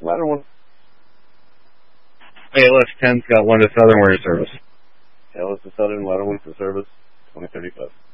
Ladder 1. ALS 10's got one to Southern Warrior service. ALS to Southern, Ladder 1 for service, 2035.